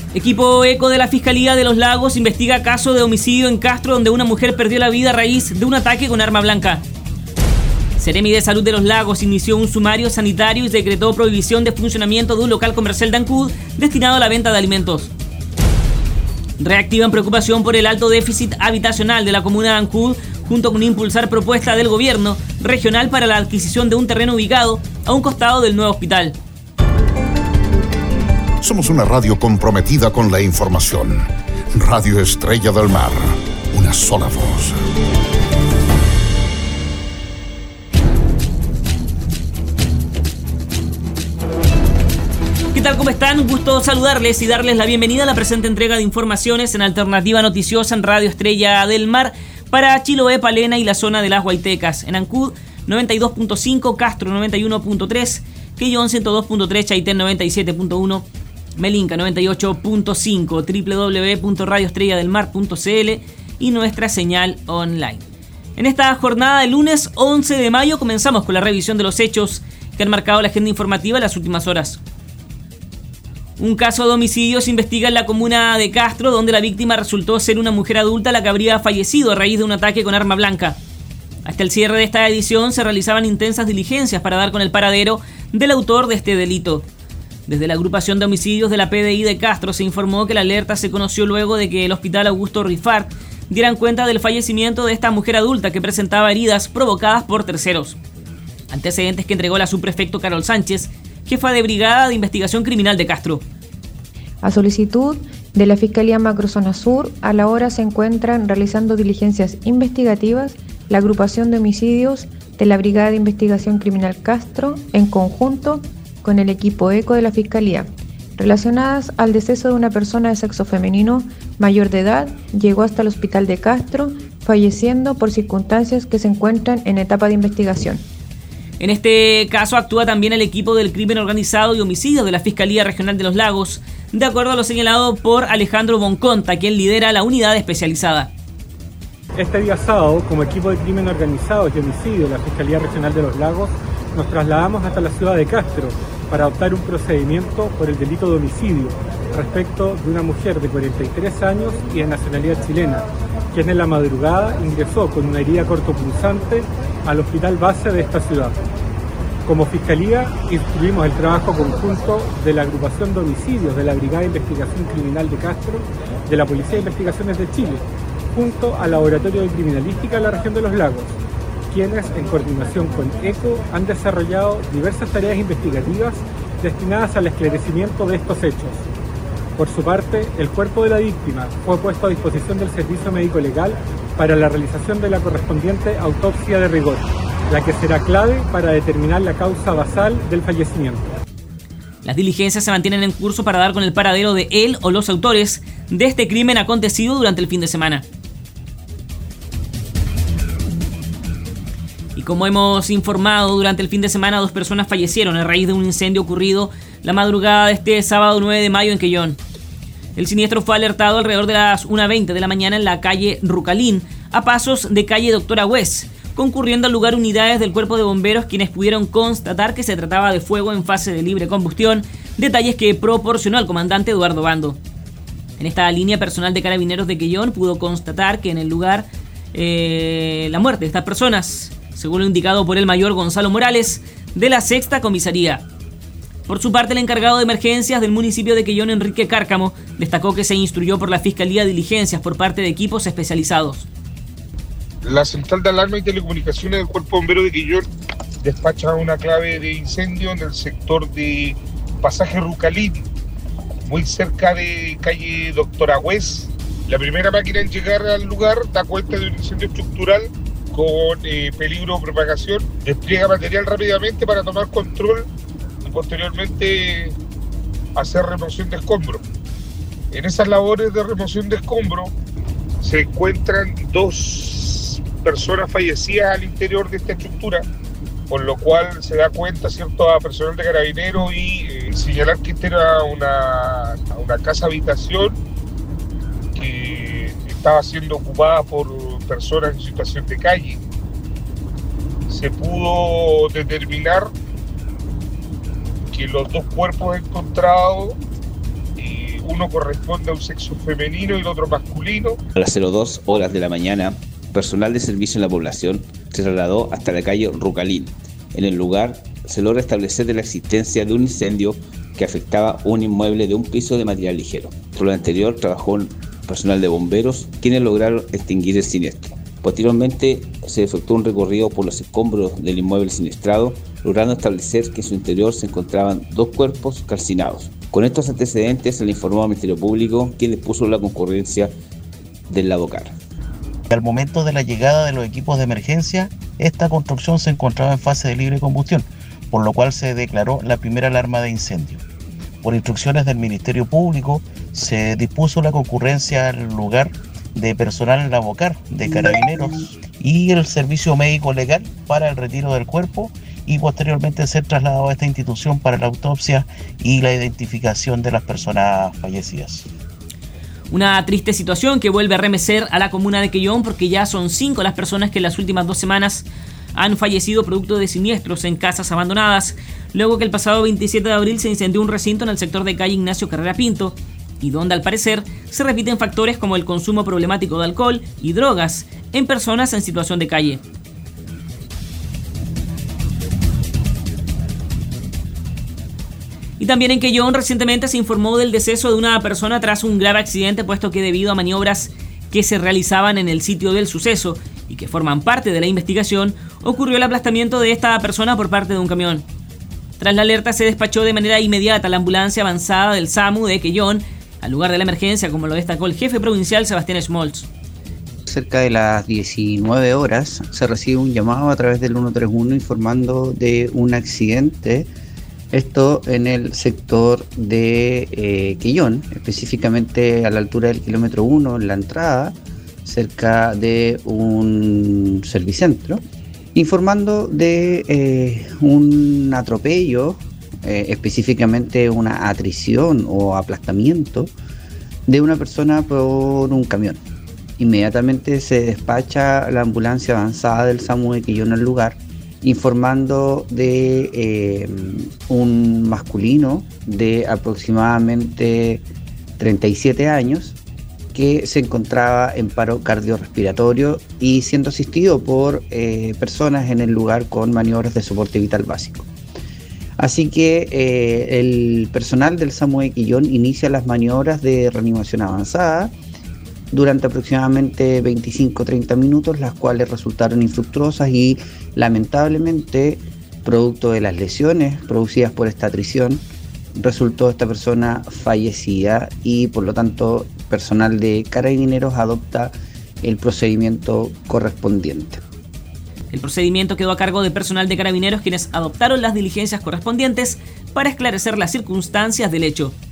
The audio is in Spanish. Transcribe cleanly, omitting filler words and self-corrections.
Equipo ECO de la Fiscalía de los Lagos investiga caso de homicidio en Castro donde una mujer perdió la vida a raíz de un ataque con arma blanca. Seremi de Salud de los Lagos inició un sumario sanitario y decretó prohibición de funcionamiento de un local comercial de Ancud destinado a la venta de alimentos. Reactivan preocupación por el alto déficit habitacional de la comuna de Ancud, junto con impulsar propuesta del gobierno regional para la adquisición de un terreno ubicado a un costado del nuevo hospital. Somos una radio comprometida con la información. Radio Estrella del Mar, una sola voz. ¿Qué tal? ¿Cómo están? Un gusto saludarles y darles la bienvenida a la presente entrega de informaciones en Alternativa Noticiosa en Radio Estrella del Mar para Chiloé, Palena y la zona de las Huaytecas. En Ancud 92.5, Castro 91.3, Quellón 102.3, Chaitén 97.1, Melinca 98.5, www.radioestrelladelmar.cl y nuestra señal online. En esta jornada del lunes 11 de mayo comenzamos con la revisión de los hechos que han marcado la agenda informativa en las últimas horas. Un caso de homicidio se investiga en la comuna de Castro, donde la víctima resultó ser una mujer adulta la que habría fallecido a raíz de un ataque con arma blanca. Hasta el cierre de esta edición se realizaban intensas diligencias para dar con el paradero del autor de este delito. Desde la agrupación de homicidios de la PDI de Castro se informó que la alerta se conoció luego de que el Hospital Augusto Rifart dieran cuenta del fallecimiento de esta mujer adulta que presentaba heridas provocadas por terceros. Antecedentes que entregó la subprefecto Carol Sánchez, jefa de Brigada de Investigación Criminal de Castro. A solicitud de la Fiscalía Macrozona Sur, a la hora se encuentran realizando diligencias investigativas la agrupación de homicidios de la Brigada de Investigación Criminal Castro en conjunto con el equipo ECO de la Fiscalía, relacionadas al deceso de una persona de sexo femenino mayor de edad, llegó hasta el hospital de Castro, falleciendo por circunstancias que se encuentran en etapa de investigación. En este caso actúa también el equipo del crimen organizado y homicidios de la Fiscalía Regional de los Lagos, de acuerdo a lo señalado por Alejandro Bonconta, quien lidera la unidad especializada. Este día sábado, como equipo de crimen organizado y homicidio de la Fiscalía Regional de los Lagos, nos trasladamos hasta la ciudad de Castro para adoptar un procedimiento por el delito de homicidio respecto de una mujer de 43 años y de nacionalidad chilena, quien en la madrugada ingresó con una herida cortopunzante al hospital base de esta ciudad. Como Fiscalía, instruimos el trabajo conjunto de la agrupación de homicidios de la Brigada de Investigación Criminal de Castro, de la Policía de Investigaciones de Chile, junto al Laboratorio de Criminalística de la Región de los Lagos, quienes, en coordinación con ECO, han desarrollado diversas tareas investigativas destinadas al esclarecimiento de estos hechos. Por su parte, el cuerpo de la víctima fue puesto a disposición del Servicio Médico Legal para la realización de la correspondiente autopsia de rigor, la que será clave para determinar la causa basal del fallecimiento. Las diligencias se mantienen en curso para dar con el paradero de él o los autores de este crimen acontecido durante el fin de semana. Y como hemos informado, durante el fin de semana 2 personas fallecieron a raíz de un incendio ocurrido la madrugada de este sábado 9 de mayo en Quellón. El siniestro fue alertado alrededor de las 1:20 de la mañana en la calle Rucalín, a pasos de calle Doctora Hues, concurriendo al lugar unidades del Cuerpo de Bomberos, quienes pudieron constatar que se trataba de fuego en fase de libre combustión, detalles que proporcionó el comandante Eduardo Bando. En esta línea, personal de Carabineros de Quellón pudo constatar que en el lugar la muerte de estas personas, según lo indicado por el mayor Gonzalo Morales, de la 6ª Comisaría. Por su parte, el encargado de emergencias del municipio de Quellón, Enrique Cárcamo, destacó que se instruyó por la Fiscalía diligencias por parte de equipos especializados. La Central de Alarma y Telecomunicaciones del Cuerpo de Bomberos de Quellón despacha una clave de incendio en el sector de Pasaje Rucalín, muy cerca de calle Doctora Hues. La primera máquina en llegar al lugar da cuenta de un incendio estructural con peligro de propagación, despliega material rápidamente para tomar control y posteriormente hacer remoción de escombros. En esas labores de remoción de escombros se encuentran 2 personas fallecidas al interior de esta estructura, por lo cual se da cuenta, ¿cierto?, a personal de Carabineros y señalar que esta era una casa habitación que estaba siendo ocupada por personas en situación de calle. Se pudo determinar que los 2 cuerpos encontrados, uno corresponde a un sexo femenino y el otro masculino. A las 02 horas de la mañana, personal de servicio en la población se trasladó hasta la calle Rucalín. En el lugar se logra establecer de la existencia de un incendio que afectaba un inmueble de un piso de material ligero. Por lo anterior trabajó un personal de bomberos, quienes lograron extinguir el siniestro. Posteriormente se efectuó un recorrido por los escombros del inmueble siniestrado, logrando establecer que en su interior se encontraban 2 cuerpos calcinados. Con estos antecedentes se le informó al Ministerio Público, quien dispuso la concurrencia del Lavocar. Al momento de la llegada de los equipos de emergencia, esta construcción se encontraba en fase de libre combustión, por lo cual se declaró la primera alarma de incendio. Por instrucciones del Ministerio Público, se dispuso la concurrencia al lugar de personal Lavocar, de Carabineros y el Servicio Médico Legal para el retiro del cuerpo y posteriormente ser trasladado a esta institución para la autopsia y la identificación de las personas fallecidas. Una triste situación que vuelve a remecer a la comuna de Quellón, porque ya son 5 las personas que en las últimas 2 semanas han fallecido producto de siniestros en casas abandonadas, luego que el pasado 27 de abril se incendió un recinto en el sector de calle Ignacio Carrera Pinto, y donde al parecer se repiten factores como el consumo problemático de alcohol y drogas en personas en situación de calle. Y también en Quellón recientemente se informó del deceso de una persona tras un grave accidente, puesto que debido a maniobras que se realizaban en el sitio del suceso y que forman parte de la investigación, ocurrió el aplastamiento de esta persona por parte de un camión. Tras la alerta se despachó de manera inmediata la ambulancia avanzada del SAMU de Quellón al lugar de la emergencia, como lo destacó el jefe provincial Sebastián Schmoltz. Cerca de las 19 horas se recibe un llamado a través del 131 informando de un accidente, esto en el sector de Quellón, específicamente a la altura del kilómetro 1, en la entrada, cerca de un servicentro, informando de un atropello, específicamente una atrición o aplastamiento de una persona por un camión. Inmediatamente se despacha la ambulancia avanzada del SAMU de Quellón al lugar, informando de un masculino de aproximadamente 37 años que se encontraba en paro cardiorrespiratorio y siendo asistido por personas en el lugar con maniobras de soporte vital básico. Así que el personal del SAMU de Quellón inicia las maniobras de reanimación avanzada durante aproximadamente 25-30 minutos, las cuales resultaron infructuosas y lamentablemente, producto de las lesiones producidas por esta atrición, resultó esta persona fallecida y por lo tanto personal de Carabineros adopta el procedimiento correspondiente. El procedimiento quedó a cargo de personal de Carabineros, quienes adoptaron las diligencias correspondientes para esclarecer las circunstancias del hecho.